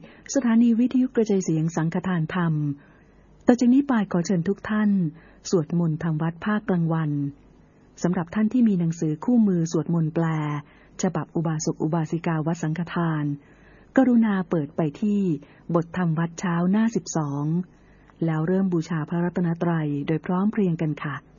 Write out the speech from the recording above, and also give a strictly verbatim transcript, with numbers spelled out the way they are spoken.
สถานีวิทยุกระจายเสียงสังฆทานธรรมต่อจากนี้ไปขอเชิญทุกท่านสวดมนต์ทำวัดภาคกลางวันสำหรับท่านที่มีหนังสือคู่มือสวดมนต์แปลฉบับอุบาสกอุบาสิกาวัดสังฆทานกรุณาเปิดไปที่บทธรรมวัดเช้าหน้าสิบสองแล้วเริ่มบูชาพระรัตนตรัยโดยพร้อมเพรียงกันค่ะ